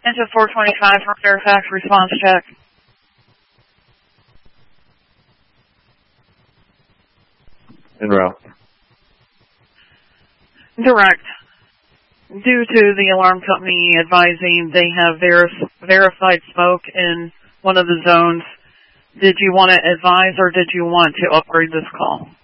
Into 425 from Fairfax, response check. En route. Direct. Due to the alarm company advising they have verified smoke in one of the zones, did you want to advise or did you want to upgrade this call?